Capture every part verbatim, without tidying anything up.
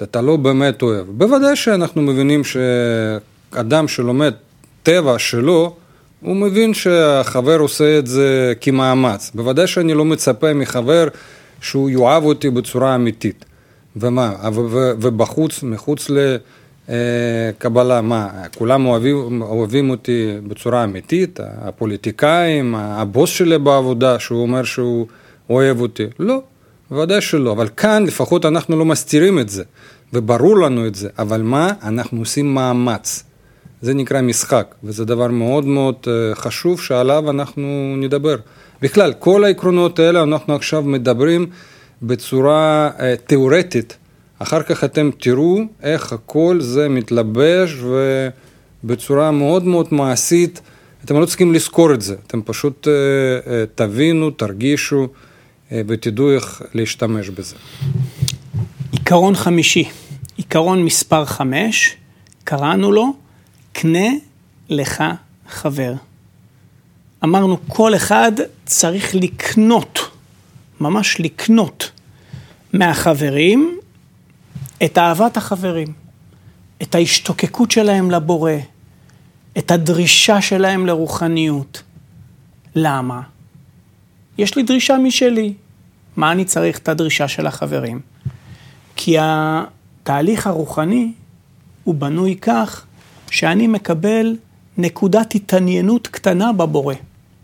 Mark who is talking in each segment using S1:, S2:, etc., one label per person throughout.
S1: אמיתית, אתה לא באמת אוהב. בוודאי שאנחנו מבינים שאדם שלומד טבע שלו, הוא מבין שהחבר עושה את זה כמאמץ. בוודאי שאני לא מצפה מחבר שהוא יאהב אותי בצורה אמיתית. ומה? ובחוץ, מחוץ לקבלה, מה? כולם אוהבים, אוהבים אותי בצורה אמיתית? הפוליטיקאים, הבוס שלי בעבודה, שהוא אומר שהוא אוהב אותי? לא, בוודאי שלא. אבל כאן לפחות אנחנו לא מסתירים את זה, וברור לנו את זה. אבל מה? אנחנו עושים מאמץ. זה נקרא משחק, וזה דבר מאוד מאוד חשוב שעליו אנחנו נדבר. בכלל, כל העקרונות האלה אנחנו עכשיו מדברים בצורה תיאורטית. אחר כך אתם תראו איך הכל זה מתלבש ובצורה מאוד מאוד מעשית. אתם לא צריכים לזכור את זה, אתם פשוט תבינו, תרגישו ותדעו איך להשתמש בזה.
S2: עיקרון חמישי, עיקרון מספר חמש, קראנו לו, קנה לך חבר. אמרנו, כל אחד צריך לקנות, ממש לקנות מהחברים את אהבת החברים, את ההשתוקקות שלהם לבורא, את הדרישה שלהם לרוחניות. למה? יש לי דרישה משלי. מה אני צריך את הדרישה של החברים? כי התהליך הרוחני הוא בנוי כך שאני מקבל נקודת התעניינות קטנה בבורא.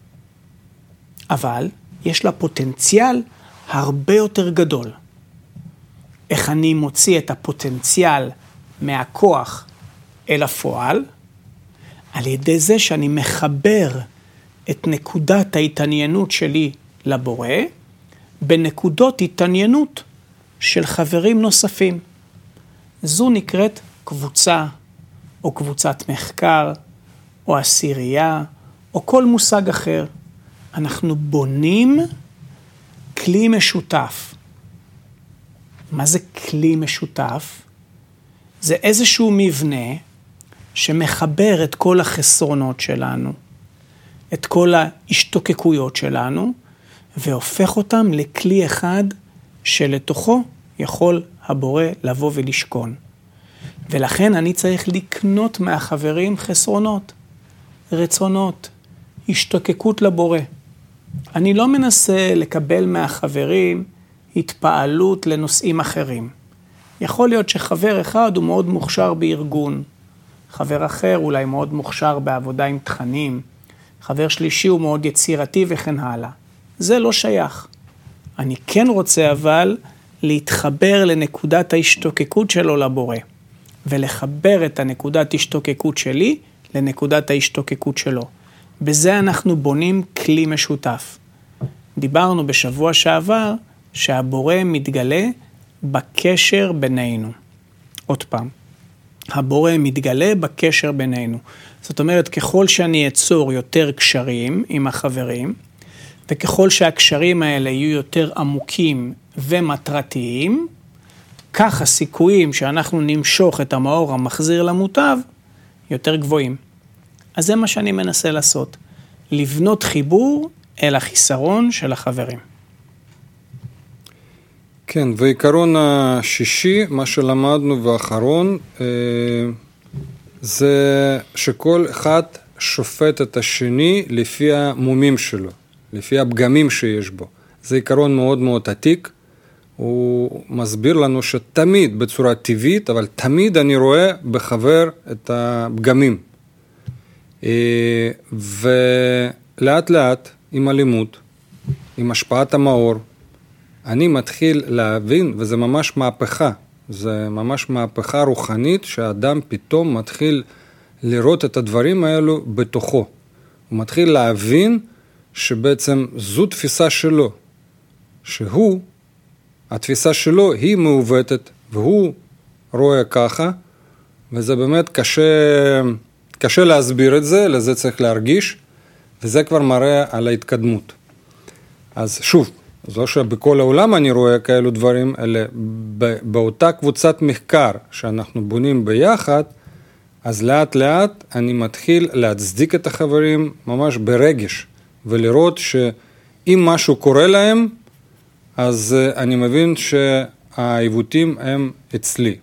S2: אבל יש לה פוטנציאל הרבה יותר גדול. איך אני מוציא את הפוטנציאל מהכוח אל הפועל? על ידי זה שאני מחבר את נקודת ההתעניינות שלי לבורא, בנקודות התעניינות של חברים נוספים. זו נקראת קבוצה, או קבוצת מחקר, או עשירייה, או כל מושג אחר. אנחנו בונים כלי משותף. מה זה כלי משותף? זה איזשהו מבנה שמחבר את כל החסרונות שלנו, את כל ההשתוקקויות שלנו, והופך אותם לכלי אחד שלתוכו יכול הבורא לבוא ולשכון. ולכן אני צריך לקנות מהחברים חסרונות, רצונות, השתוקקות לבורא. אני לא מנסה לקבל מהחברים התפעלות לנושאים אחרים. יכול להיות שחבר אחד הוא מאוד מוכשר בארגון, חבר אחר אולי מאוד מוכשר בעבודה עם תכנים, חבר שלישי הוא מאוד יצירתי וכן הלאה. זה לא שייך. אני כן רוצה אבל להתחבר לנקודת ההשתוקקות שלו לבורא, ולחבר את הנקודת השתוקקות שלי לנקודת ההשתוקקות שלו. בזה אנחנו בונים כלי משותף. דיברנו בשבוע שעבר שהבורא מתגלה בקשר בינינו. עוד פעם, הבורא מתגלה בקשר בינינו. זאת אומרת, ככל שאני אצור יותר קשרים עם החברים, וככל שהקשרים האלה יהיו יותר עמוקים ומטרתיים, כך הסיכויים שאנחנו נמשוך את המאור המחזיר למוטב יותר גבוהים. אז זה מה שאני מנסה לעשות, לבנות חיבור אל החיסרון של החברים.
S1: כן, ועיקרון השישי, מה שלמדנו ואחרון, זה שכל אחד שופט את השני לפי המומים שלו, לפי הפגמים שיש בו. זה עיקרון מאוד מאוד עתיק, הוא מסביר לנו שתמיד בצורה טבעית, אבל תמיד אני רואה בחבר את הפגמים. ולאט לאט, עם הלימוד, עם השפעת המאור, אני מתחיל להבין, וזה ממש מהפכה, זה ממש מהפכה רוחנית, שהאדם פתאום מתחיל לראות את הדברים האלו בתוכו. הוא מתחיל להבין שבעצם זו תפיסה שלו, שהוא, התפיסה שלו היא מעוותת, והוא רואה ככה, וזה באמת קשה, קשה להסביר את זה, לזה צריך להרגיש, וזה כבר מראה על ההתקדמות. אז שוב, זו שבכל העולם אני רואה כאלו דברים, אלא באותה קבוצת מחקר שאנחנו בונים ביחד, אז לאט לאט אני מתחיל להצדיק את החברים ממש ברגש, ולראות שאם משהו קורה להם, אז אני מבין שהעיוותים הם אצלי.